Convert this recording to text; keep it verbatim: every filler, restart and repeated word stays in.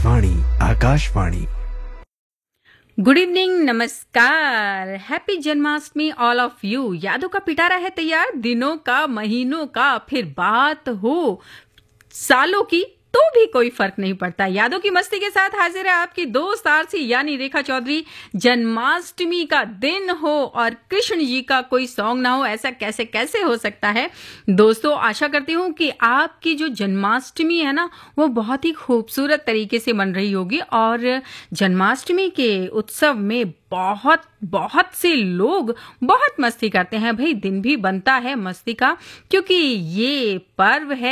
वाणी Akashvani. Good evening, नमस्कार, happy Janmashtami all of you. यादों का पिटारा है तैयार, दिनों का, महीनों का, फिर बात हो सालों की तो भी कोई फर्क नहीं पड़ता। यादों की मस्ती के साथ हाजिर है आपकी दोस्त आरसी यानी रेखा चौधरी। जन्माष्टमी का दिन हो और कृष्ण जी का कोई सॉन्ग ना हो, ऐसा कैसे कैसे हो सकता है। दोस्तों, आशा करती हूँ कि आपकी जो जन्माष्टमी है ना, वो बहुत ही खूबसूरत तरीके से मन रही होगी। और जन्माष्टमी के उत्सव में बहुत बहुत से लोग बहुत मस्ती करते हैं। भाई, दिन भी बनता है मस्ती का, क्योंकि ये पर्व है